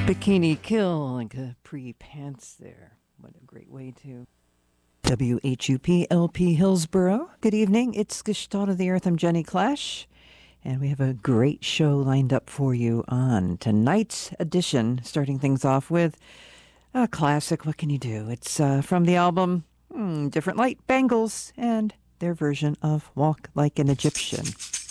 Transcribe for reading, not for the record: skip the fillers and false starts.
Bikini Kill and capri pants there. What a great way to. WHUP LP Hillsborough. Good evening. It's Gestalt of the Earth. I'm Jenny Clash. And we have a great show lined up for you on tonight's edition, starting things off with a classic. What can you do? It's from the album Different Light, Bangles, and their version of Walk Like an Egyptian.